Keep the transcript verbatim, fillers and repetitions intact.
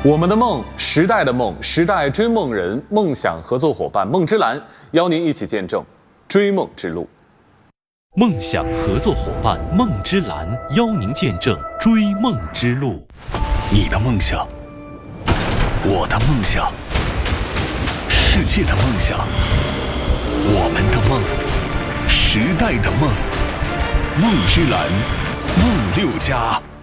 我们的梦，时代的梦，时代追梦人，梦想合作伙伴梦之蓝邀您一起见证追梦之路。 梦想合作伙伴梦之蓝邀您见证追梦之路。 你的梦想，我的梦想，世界的梦想，我们的梦，时代的梦，梦之蓝，梦六家。